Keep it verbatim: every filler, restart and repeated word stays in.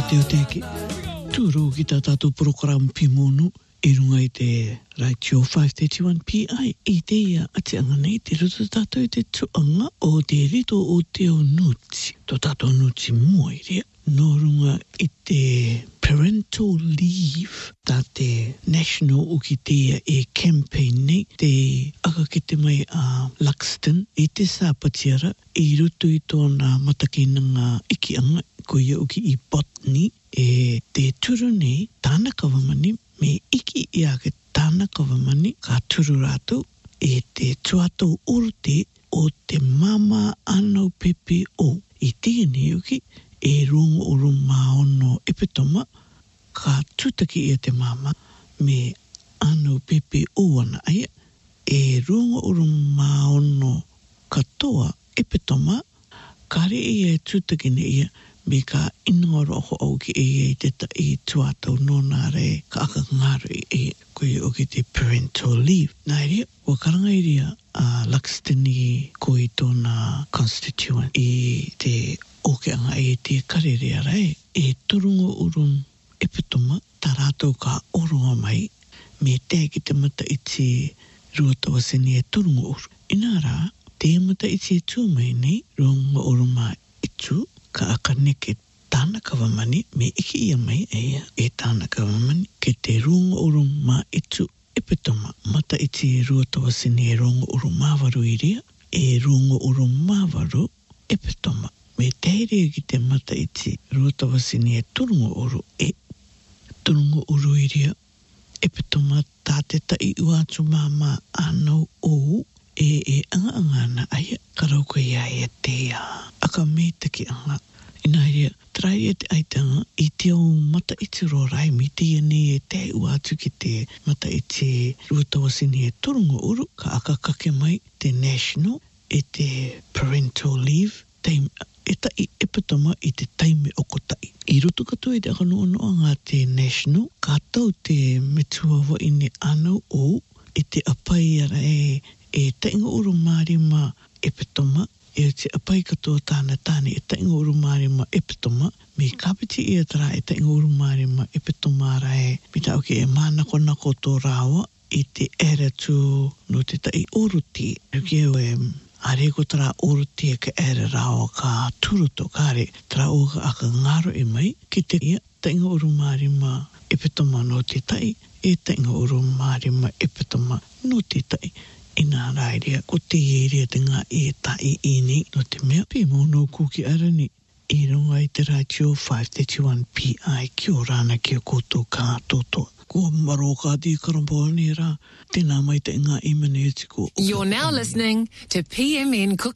te o teki. Tūro ki tā tātou program Pimonu i runga i te Radio five thirty-one P I i te ia ati anga nei te ruto tātou i te tuanga o te rito o te o nuti. Tō tātou nuti mua i rea. Nō runga i te parental leave tā te national o ki te ia e campaign nei te aka ki te mai a Luxton i te sāpatiara i ruto i tōna matakinanga iki anga ko ia uki i Botany e te turu nei tāna kawamani me iki i ake tāna kawamani ka turu rātou e te tuatou urute o te mama anau pepe o i tia nei uki e rongo oro maono epitoma ka tutaki i te mama me anau pepe o ana aia e rongo oro maono katoa epitoma kare i e tutaki nei ia me ka inoro ho au ki e e te ta i tuatau nona re ka aka ngaro i e koe o ki te parental leave. Nā rea, wa karanga i rea a Luxton i ko i tōna constituent i te oke anga e te kare rea rai e turungo urum epitoma tā rātou ka oronga mai me te ki te mata i te ruatawa seni e turungo uru. Ina rā, te mata i te tū mai nei rongo uruma i tū ka aka neke tāna kawamani me iki ia mai eia e tāna kawamani ke te rungo uru mā itu epitoma mata i te ruatawa sini e rungo uru māwaru i rea e rungo uru māwaru epitoma me teirea ki te mata i te ruatawa sini e turungo uru e turungo uru i rea epitoma tā te tai uatu māma anau ou e e anga anga na aia karauka ia e te ia aka me taki anga ina ia trai e te aitanga i te o mata i te rorai mi te ane e te uatu ki te mata i te ruatawasini e turungo uru ka aka kake mai te national e te parental leave te e tai epitoma i te taime okotai i rutu katoa i te aka noa noa ngā te national ka tau te metua wa ine anau o i te apai ara e e tainga uru marima epitoma, e te apai katoa tāna tāne e tainga uru marima epitoma, me kapiti ia tara e tainga uru marima epitoma ara e, mi tau ke e mānako nako tō rāua, i te era tū no te tai oruti, ruki e areko tara oruti e ka era rāua ka turuto kare, tara o ka aka ngaro e mai, ki te ia tainga uru marima epitoma no te tai, e tainga uru marima epitoma no te tai. Ina rairea, ko te area te ngā e tai i ni, no te mea Pimono kuki arani. I runga i te Radio five thirty-one P I, kia rana kia koutou ka toto. Ko maro ka di karampoa ni rā, tēnā mai te ngā imane e tiko. You're now listening to P M N Cook